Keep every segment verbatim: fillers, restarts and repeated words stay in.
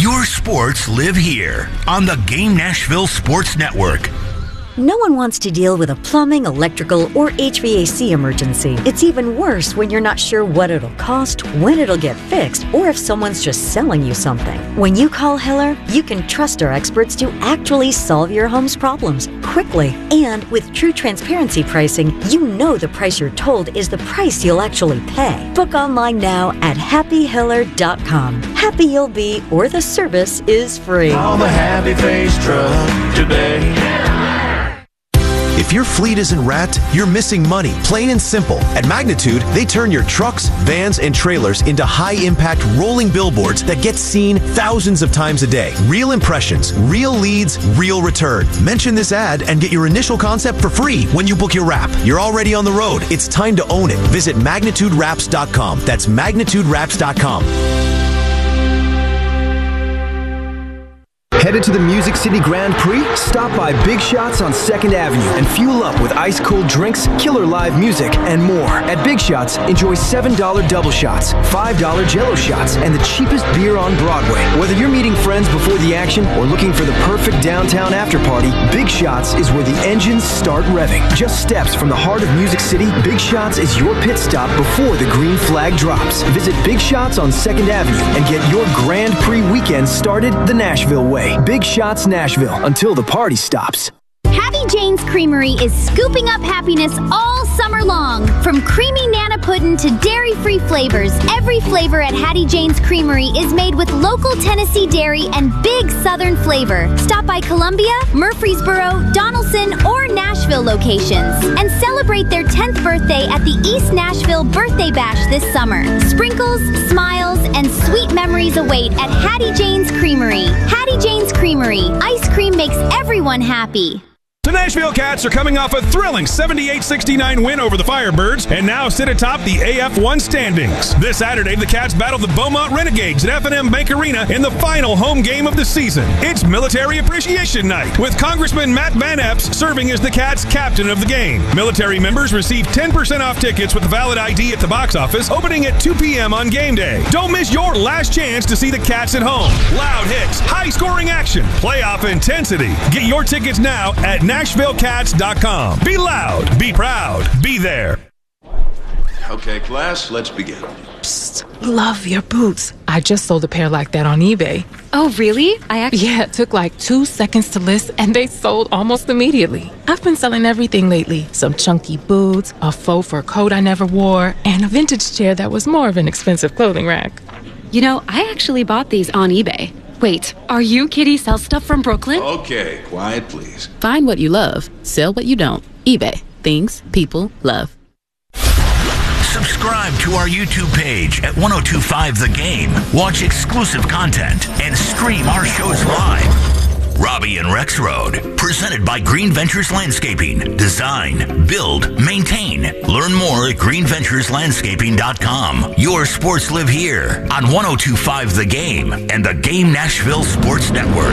Your sports live here on the Game Nashville Sports Network. No one wants to deal with a plumbing, electrical, or H V A C emergency. It's even worse when you're not sure what it'll cost, when it'll get fixed, or if someone's just selling you something. When you call Hiller, you can trust our experts to actually solve your home's problems quickly. And with true transparency pricing, you know the price you're told is the price you'll actually pay. Book online now at happy hiller dot com. Happy you'll be, or the service is free. Call the Happy Face Truck today. If your fleet isn't wrapped, you're missing money, plain and simple. At Magnitude, they turn your trucks, vans, and trailers into high-impact rolling billboards that get seen thousands of times a day. Real impressions, real leads, real return. Mention this ad and get your initial concept for free when you book your wrap. You're already on the road. It's time to own it. Visit magnitude wraps dot com. That's magnitude wraps dot com. Headed to the Music City Grand Prix? Stop by Big Shots on second Avenue and fuel up with ice-cold drinks, killer live music, and more. At Big Shots, enjoy seven dollar double shots, five dollar Jell-O shots, and the cheapest beer on Broadway. Whether you're meeting friends before the action or looking for the perfect downtown after-party, Big Shots is where the engines start revving. Just steps from the heart of Music City, Big Shots is your pit stop before the green flag drops. Visit Big Shots on second Avenue and get your Grand Prix weekend started the Nashville way. Big Shots Nashville, until the party stops. Hattie Jane's Creamery is scooping up happiness all summer long. From creamy Nana Pudding to dairy-free flavors, every flavor at Hattie Jane's Creamery is made with local Tennessee dairy and big Southern flavor. Stop by Columbia, Murfreesboro, Donaldson, or Nashville locations and celebrate their tenth birthday at the East Nashville Birthday Bash this summer. Sprinkles, smiles, and sweet memories await at Hattie Jane's Creamery. Hattie Jane's Creamery. Ice cream makes everyone happy. The Nashville Cats are coming off a thrilling seventy-eight sixty-nine win over the Firebirds and now sit atop the A F one standings. This Saturday, the Cats battle the Beaumont Renegades at F and M Bank Arena in the final home game of the season. It's Military Appreciation Night, with Congressman Matt Van Epps serving as the Cats' captain of the game. Military members receive ten percent off tickets with a valid I D at the box office, opening at two p.m. on game day. Don't miss your last chance to see the Cats at home. Loud hits, high-scoring action, playoff intensity. Get your tickets now at nashville cats dot com. Be loud, be proud, be there. Okay, class, let's begin. Psst, love your boots. I just sold a pair like that on eBay. Oh, really? I actually... Yeah, it took like two seconds to list, and they sold almost immediately. I've been selling everything lately. Some chunky boots, a faux fur coat I never wore, and a vintage chair that was more of an expensive clothing rack. You know, I actually bought these on eBay. Wait, are you Kitty Sell Stuff from Brooklyn? Okay, quiet, please. Find what you love, sell what you don't. eBay. Things people love. Subscribe to our YouTube page at ten twenty-five The Game. Watch exclusive content and stream our shows live. Robbie and Rex Road, presented by Green Ventures Landscaping. Design, build, maintain. Learn more at green ventures landscaping dot com. Your sports live here on ten twenty-five The Game and the Game Nashville Sports Network.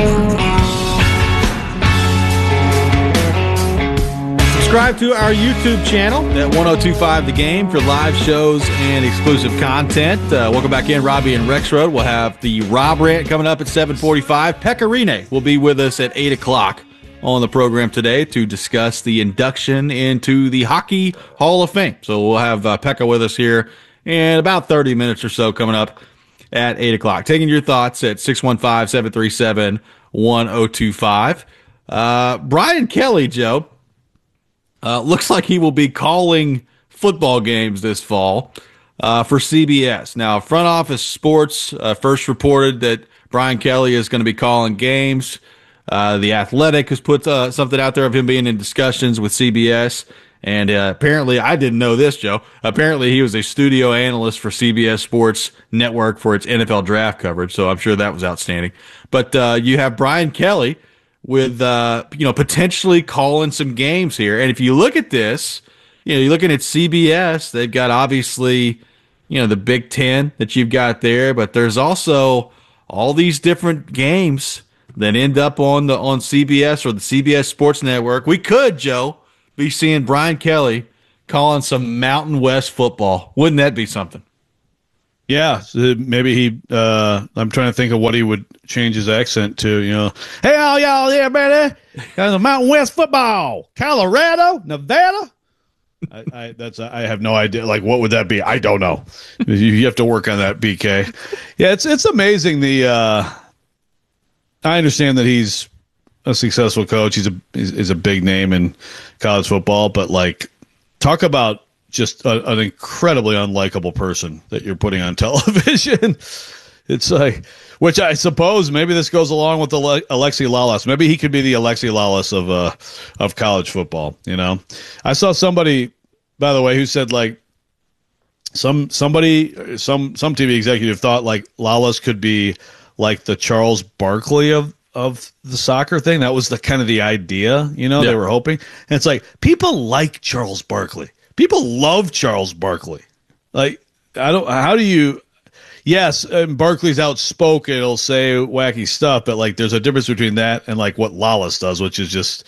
Subscribe to our YouTube channel at ten twenty-five The Game for live shows and exclusive content. Uh, welcome back in, Robbie and Rex Road. We'll have the Rob Rant coming up at seven forty-five. Pekka Rinne will be with us at eight o'clock on the program today to discuss the induction into the Hockey Hall of Fame. So we'll have uh, Pekka with us here in about thirty minutes or so coming up at eight o'clock. Taking your thoughts at six one five, seven three seven, one zero two five. Uh, Brian Kelly, Joe. Uh, looks like he will be calling football games this fall uh, for C B S. Now, Front Office Sports uh, first reported that Brian Kelly is going to be calling games. Uh, the Athletic has put uh, something out there of him being in discussions with C B S. And uh, apparently, I didn't know this, Joe. Apparently, he was a studio analyst for C B S Sports Network for its N F L draft coverage. So I'm sure that was outstanding. But uh, you have Brian Kelly with, uh, you know, potentially calling some games here. And if you look at this, you know, you're looking at C B S, they've got obviously, you know, the Big Ten that you've got there, but there's also all these different games that end up on the, on C B S or the C B S Sports Network. We could, Joe, be seeing Brian Kelly calling some Mountain West football. Wouldn't that be something? Yeah, so maybe he. Uh, I'm trying to think of what he would change his accent to. You know, hey, all y'all there, baby. Got the Mountain West football, Colorado, Nevada. I, I that's I have no idea. Like, what would that be? I don't know. you, you have to work on that, B K. Yeah, it's it's amazing. The uh, I understand that he's a successful coach. He's a he's, he's a big name in college football, but like, talk about just a, an incredibly unlikable person that you're putting on television. It's like, which I suppose maybe this goes along with the Ale- Alexi Lalas. Maybe he could be the Alexi Lalas of uh of college football. You know, I saw somebody, by the way, who said like some somebody some some T V executive thought like Lalas could be like the Charles Barkley of of the soccer thing. That was the kind of the idea, you know, yeah. They were hoping. And it's like, people like Charles Barkley. People love Charles Barkley. Like, I don't, how do you, yes, and Barkley's outspoken, he'll say wacky stuff, but like there's a difference between that and like what Lalas does, which is just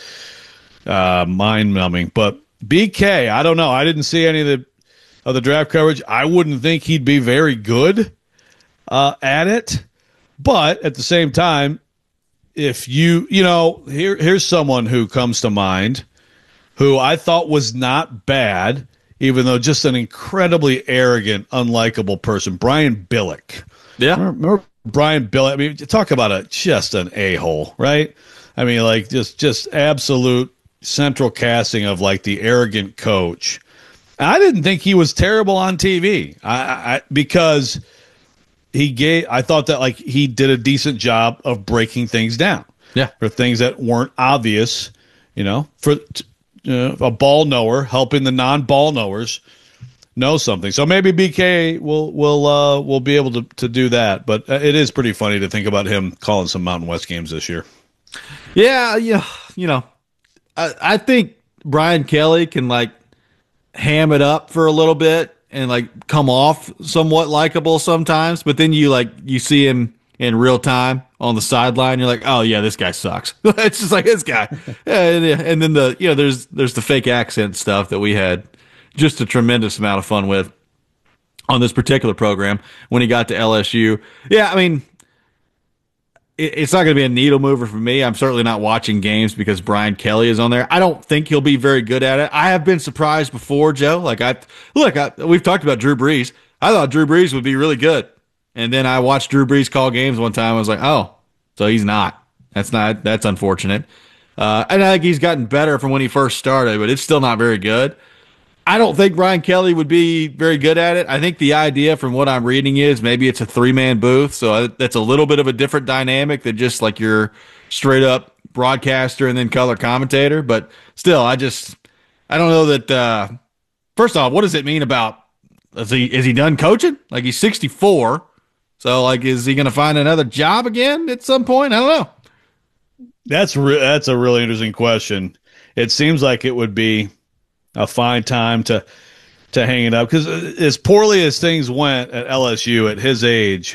uh, mind numbing. But B K, I don't know. I didn't see any of the, of the draft coverage. I wouldn't think he'd be very good uh, at it. But at the same time, if you, you know, here here's someone who comes to mind who I thought was not bad, even though just an incredibly arrogant, unlikable person, Brian Billick. Yeah. Remember, remember Brian Billick? I mean, talk about a just an a-hole, right? I mean, like just just absolute central casting of like the arrogant coach. I didn't think he was terrible on T V I, I, because he gave. I thought that like he did a decent job of breaking things down. Yeah, for things that weren't obvious. You know, for uh, a ball knower helping the non-ball knowers know something. So maybe B K will will uh, will be able to to do that. But it is pretty funny to think about him calling some Mountain West games this year. Yeah, yeah, you know, I, I think Brian Kelly can like ham it up for a little bit and like come off somewhat likable sometimes, but then you like you see him in real time on the sideline, you're like, oh yeah, this guy sucks. It's just like this guy. and, and then the you know there's there's the fake accent stuff that we had just a tremendous amount of fun with on this particular program when he got to L S U. Yeah, I mean, it, it's not going to be a needle mover for me. I'm certainly not watching games because Brian Kelly is on there. I don't think he'll be very good at it. I have been surprised before, Joe. Like I look, I, we've talked about Drew Brees. I thought Drew Brees would be really good. And then I watched Drew Brees call games one time. I was like, oh, so he's not. That's not. That's unfortunate. Uh, and I think he's gotten better from when he first started, but it's still not very good. I don't think Brian Kelly would be very good at it. I think the idea from what I'm reading is maybe it's a three-man booth, so that's a little bit of a different dynamic than just like your straight-up broadcaster and then color commentator. But still, I just I don't know that uh, – first off, what does it mean about is he, is he done coaching? Like he's sixty-four. So, like, is he going to find another job again at some point? I don't know. That's re- that's a really interesting question. It seems like it would be a fine time to to hang it up because as poorly as things went at L S U at his age,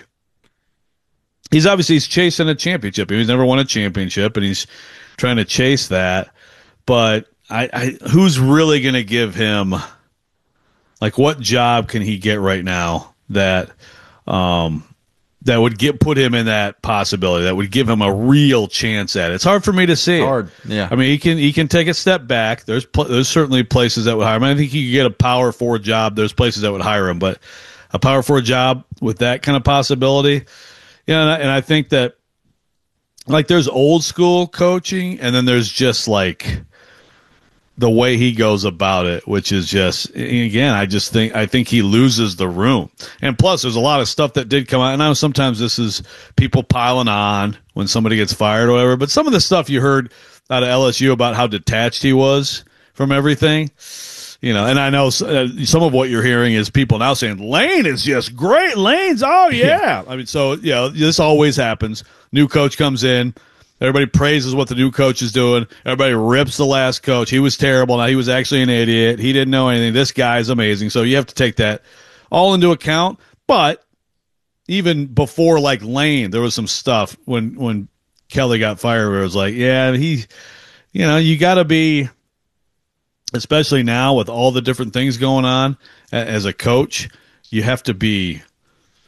he's obviously he's chasing a championship. He's never won a championship, and he's trying to chase that. But I, I who's really going to give him like what job can he get right now that um. that would get put him in that possibility, that would give him a real chance at it. It's hard for me to see. Hard, yeah. I mean, he can he can take a step back. There's pl- there's certainly places that would hire him. I think he could get a power four job. There's places that would hire him, but a power four job with that kind of possibility, yeah. And I, and I think that like there's old school coaching, and then there's just like the way he goes about it, which is just, again, I just think, I think he loses the room. And plus there's a lot of stuff that did come out. And I know sometimes this is people piling on when somebody gets fired or whatever, but some of the stuff you heard out of L S U about how detached he was from everything, you know, and I know some of what you're hearing is people now saying Lane is just great. Lane's, oh yeah. I mean, so, you know, this always happens. New coach comes in. Everybody praises what the new coach is doing. Everybody rips the last coach. He was terrible. Now he was actually an idiot. He didn't know anything. This guy's amazing. So you have to take that all into account. But even before like Lane, there was some stuff when when Kelly got fired where it was like, yeah, he, you know, you got to be, especially now with all the different things going on as a coach, you have to be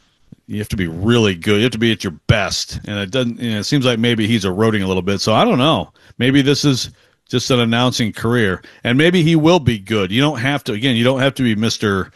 you have to be really good. You have to be at your best, and it doesn't. You know, it seems like maybe he's eroding a little bit. So I don't know. Maybe this is just an announcing career, and maybe he will be good. You don't have to. Again, you don't have to be Mister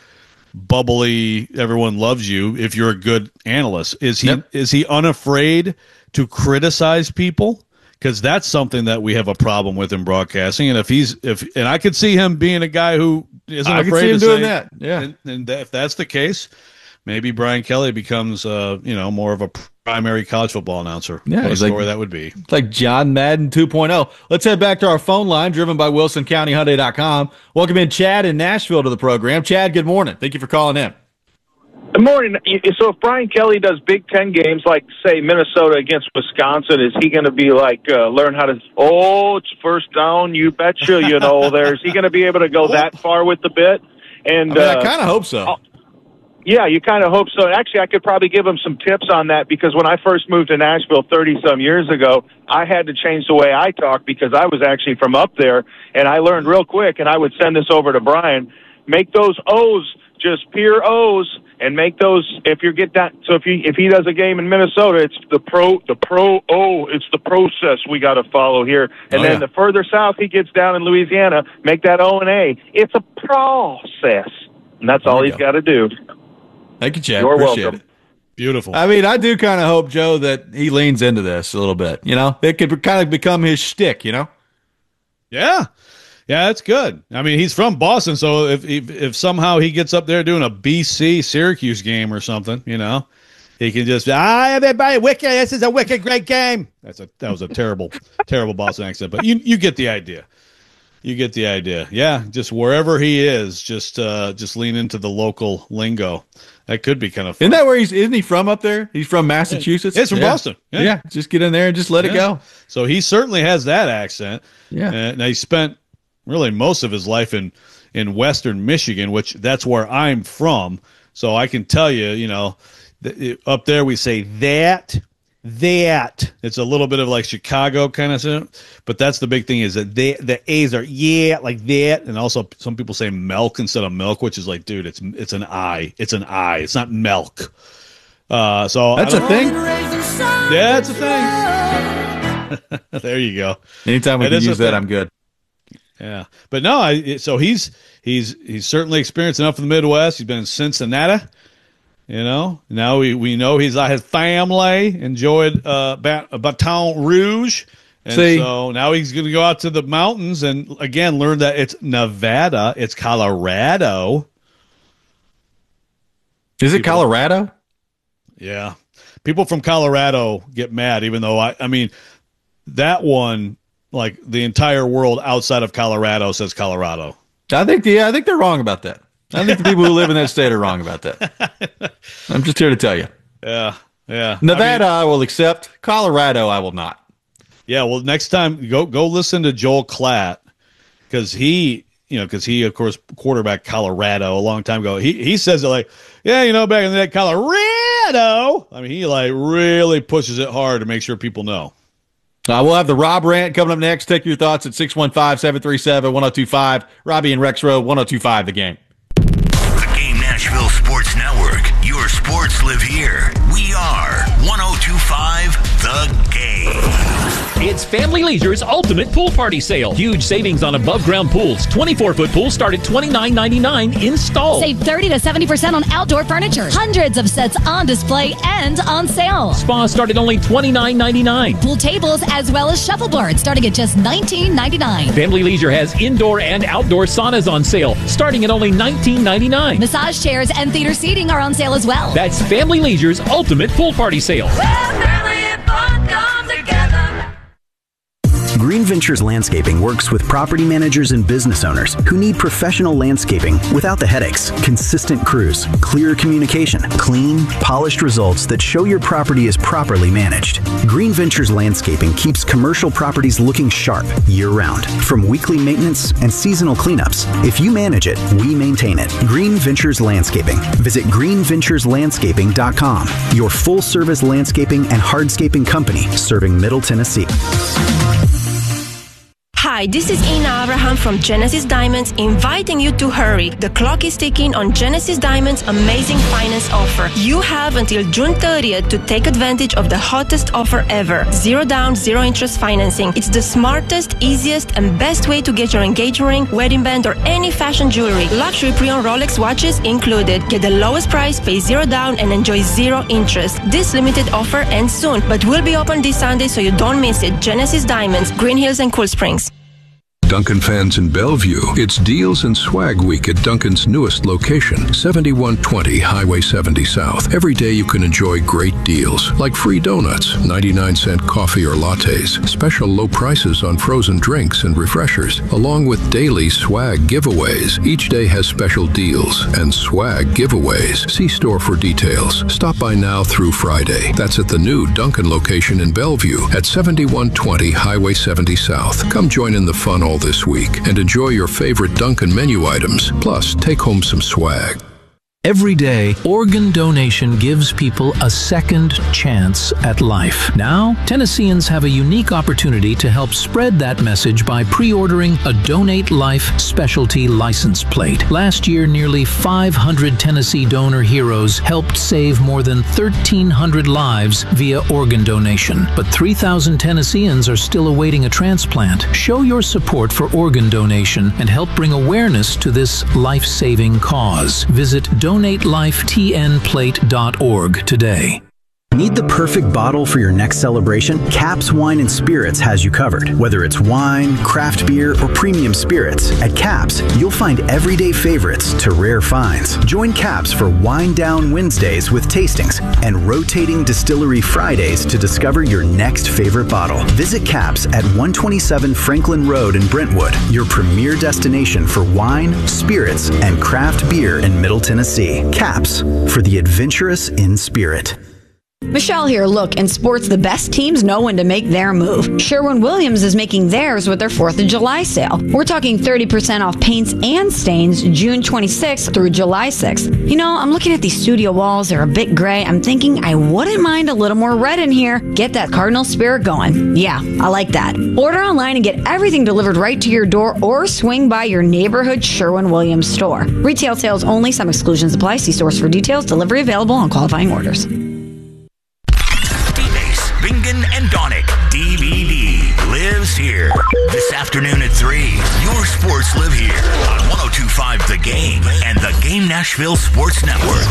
Bubbly. Everyone loves you if you're a good analyst. Is he? Yep. Is he unafraid to criticize people? Because that's something that we have a problem with in broadcasting. And if he's if and I could see him being a guy who isn't I afraid could see him to doing say, that. Yeah, and, and if that's the case, maybe Brian Kelly becomes, uh, you know, more of a primary college football announcer. Yeah, what a story like, that would be. It's like John Madden two point oh. Let's head back to our phone line, driven by Wilson County Hyundai dot com. Welcome in Chad in Nashville to the program. Chad, good morning. Thank you for calling in. Good morning. So if Brian Kelly does Big Ten games like, say, Minnesota against Wisconsin, is he going to be like, uh, learn how to, oh, it's first down, you betcha, you know, there. Is he going to be able to go that far with the bit? And I, mean, uh, I kind of hope so. Yeah, you kind of hope so. Actually, I could probably give him some tips on that because when I first moved to Nashville thirty-some years ago, I had to change the way I talk because I was actually from up there, and I learned real quick, and I would send this over to Brian, make those O's just pure O's, and make those if you get that. So if he if he does a game in Minnesota, it's the pro the pro oh it's the process we got to follow here. And oh, then yeah. the further south he gets down in Louisiana, make that O and A. It's a process, and that's There all we he's go. got to do. Thank you, Chad. You're Appreciate welcome. it. Beautiful. I mean, I do kind of hope, Joe, that he leans into this a little bit. You know, it could kind of become his shtick, you know? Yeah. Yeah, that's good. I mean, he's from Boston, so if, if if somehow he gets up there doing a B C Syracuse game or something, you know, he can just ah everybody wicked. This is a wicked great game. That's a that was a terrible terrible Boston accent, but you you get the idea. You get the idea. Yeah, just wherever he is, just uh, just lean into the local lingo. That could be kind of fun. Isn't that where he's? Isn't he from up there? He's from Massachusetts. It's from yeah. Boston. Yeah. Yeah. just get in there and just let Yeah. it go. So he certainly has that accent. Yeah. And he spent really most of his life in, in Western Michigan, which that's where I'm from. So I can tell you, you know, th- up there we say that, that. It's a little bit of like Chicago kind of thing. But that's the big thing is that they, the A's are yeah, like that. And also some people say milk instead of milk, which is like, dude, it's it's an I. It's an I. It's not milk. Uh, so That's I a don't- thing? Yeah, it's a thing. There you go. Anytime we It can is a use that, thing. I'm good. Yeah, but no, I, so he's he's he's certainly experienced enough in the Midwest. He's been in Cincinnati, you know. Now we, we know he's uh, his family enjoyed uh, Bat- Baton Rouge, and See? so now he's going to go out to the mountains and again learn that it's Nevada, it's Colorado. Is it People- Colorado? Yeah, people from Colorado get mad, even though I I mean that one. Like the entire world outside of Colorado says Colorado. I think yeah, I think they're wrong about that. I think the people who live in that state are wrong about that. I'm just here to tell you. Yeah, yeah. Nevada, I, I mean, will accept. Colorado, I will not. yeah, well, next time go go listen to Joel Klatt because he, you know, because he of course quarterbacked Colorado a long time ago. He he says it like, yeah, you know, back in the day, Colorado. I mean, he like really pushes it hard to make sure people know. Uh, we'll have the Rob rant coming up next. Take your thoughts at six one five, seven three seven, one oh two five. Robbie and Rex Road, one oh two five The Game. The Game Nashville Sports Network. Your sports live here. We are one oh two five The Game. It's Family Leisure's ultimate pool party sale. Huge savings on above ground pools. twenty-four foot pools start at twenty-nine ninety-nine installed. Save thirty to seventy percent on outdoor furniture. Hundreds of sets on display and on sale. Spas start at only twenty-nine ninety-nine. Pool tables as well as shuffleboards starting at just nineteen ninety-nine. Family Leisure has indoor and outdoor saunas on sale, starting at only nineteen ninety-nine. Massage chairs and theater seating are on sale as well. That's Family Leisure's ultimate pool party sale. Green Ventures Landscaping works with property managers and business owners who need professional landscaping without the headaches, consistent crews, clear communication, clean, polished results that show your property is properly managed. Green Ventures Landscaping keeps commercial properties looking sharp year-round, from weekly maintenance and seasonal cleanups. If you manage it, we maintain it. Green Ventures Landscaping. Visit green ventures landscaping dot com, your full-service landscaping and hardscaping company serving Middle Tennessee. Hi, Hi, this is Ina Abraham from Genesis Diamonds, inviting you to hurry. The clock is ticking on Genesis Diamonds' amazing finance offer. You have until June thirtieth to take advantage of the hottest offer ever. Zero down, zero interest financing. It's the smartest, easiest, and best way to get your engagement ring, wedding band, or any fashion jewelry. Luxury pre-owned Rolex watches included. Get the lowest price, pay zero down, and enjoy zero interest. This limited offer ends soon, but will be open this Sunday, so you don't miss it. Genesis Diamonds, Green Hills and Cool Springs. Duncan fans in Bellevue, it's Deals and Swag Week at Duncan's newest location, seventy-one twenty Highway seventy South. Every day you can enjoy great deals, like free donuts, ninety-nine cent coffee or lattes, special low prices on frozen drinks and refreshers, along with daily swag giveaways. Each day has special deals and swag giveaways. See store for details. Stop by now through Friday. That's at the new Duncan location in Bellevue at seventy-one twenty Highway seventy South. Come join in the fun all this week and enjoy your favorite Duncan menu items. Plus, take home some swag. Every day, organ donation gives people a second chance at life. Now, Tennesseans have a unique opportunity to help spread that message by pre-ordering a Donate Life specialty license plate. Last year, nearly five hundred Tennessee donor heroes helped save more than thirteen hundred lives via organ donation. But three thousand Tennesseans are still awaiting a transplant. Show your support for organ donation and help bring awareness to this life-saving cause. Visit donate life t n plate dot org today. Need the perfect bottle for your next celebration? Caps Wine and Spirits has you covered. Whether it's wine, craft beer, or premium spirits, at Caps, you'll find everyday favorites to rare finds. Join Caps for Wine Down Wednesdays with tastings and rotating Distillery Fridays to discover your next favorite bottle. Visit Caps at one twenty-seven Franklin Road in Brentwood, your premier destination for wine, spirits, and craft beer in Middle Tennessee. Caps, for the adventurous in spirit. Michelle here. Look, in sports, the best teams know when to make their move. Sherwin-Williams is making theirs with their fourth of July sale. We're talking thirty percent off paints and stains June twenty-sixth through July sixth. You know, I'm looking at these studio walls. They're a bit gray. I'm thinking I wouldn't mind a little more red in here. Get that Cardinal spirit going. Yeah, I like that. Order online and get everything delivered right to your door or swing by your neighborhood Sherwin-Williams store. Retail sales only. Some exclusions apply. See stores for details. Delivery available on qualifying orders. Bingen and Donick, D V D, lives here. This afternoon at three, your sports live here on one oh two point five The Game and the Game Nashville Sports Network.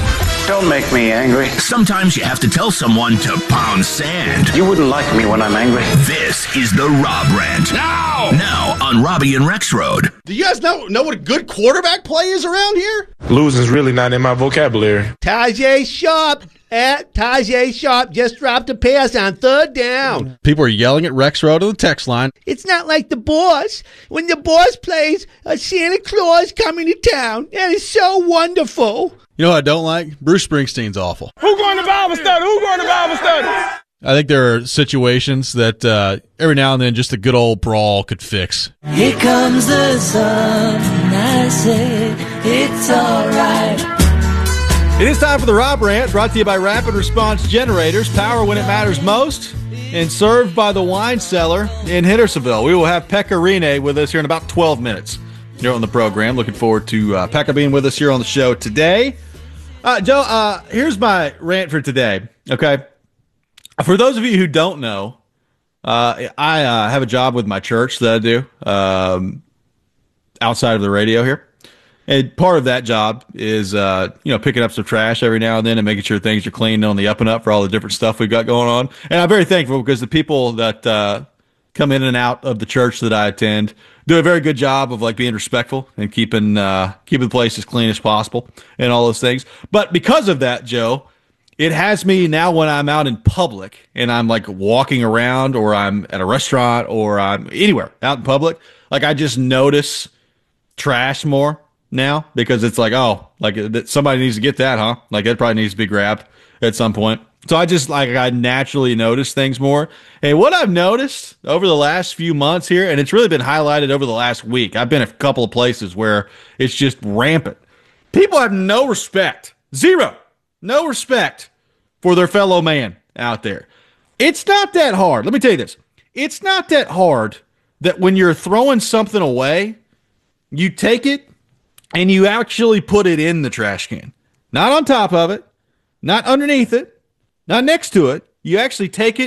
Don't make me angry. Sometimes you have to tell someone to pound sand. You wouldn't like me when I'm angry. This is the Rob Rant. Now! Now on Robbie and Rex Road. Do you guys know, know what a good quarterback play is around here? Losing's really not in my vocabulary. Tajay Sharp. At Tajay Sharp just dropped a pass on third down. People are yelling at Rex Road on the text line. It's not like the boss. When the boss plays a Santa Claus coming to town, that is so wonderful. You know what I don't like? Bruce Springsteen's awful. Who going to Bible study? Who going to Bible study? I think there are situations that uh, every now and then just a good old brawl could fix. Here comes the sun, and I say it's all right. It is time for the Rob Rant, brought to you by Rapid Response Generators, power when it matters most, and served by the Wine Cellar in Hendersonville. We will have Pekka Rinne with us here in about twelve minutes here on the program. Looking forward to uh, Pekka being with us here on the show today. Uh, Joe, uh, here's my rant for today, okay? For those of you who don't know, uh, I uh, have a job with my church that I do um, outside of the radio here. And part of that job is, uh, you know, picking up some trash every now and then and making sure things are clean on the up and up for all the different stuff we've got going on. And I'm very thankful because the people that uh, come in and out of the church that I attend do a very good job of like being respectful and keeping uh, keeping the place as clean as possible and all those things. But because of that, Joe, it has me now when I'm out in public and I'm like walking around or I'm at a restaurant or I'm anywhere out in public, like I just notice trash more now because it's like, oh, like somebody needs to get that, huh? Like it probably needs to be grabbed at some point. So I just like I naturally notice things more. And what I've noticed over the last few months here, and it's really been highlighted over the last week, I've been a couple of places where it's just rampant. People have no respect, zero, no respect for their fellow man out there. It's not that hard. Let me tell you this. It's not that hard that when you're throwing something away, you take it and you actually put it in the trash can. Not on top of it, not underneath it, not next to it. You actually take it